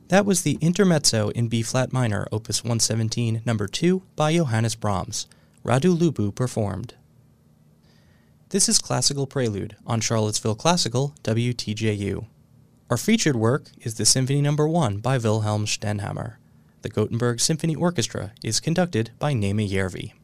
That was the Intermezzo in B-flat minor, Opus 117, number 2, by Johannes Brahms. Radu Lubu performed. This is Classical Prelude on Charlottesville Classical, WTJU. Our featured work is the Symphony No. 1 by Wilhelm Stenhammar. The Gothenburg Symphony Orchestra is conducted by Naime Järvi.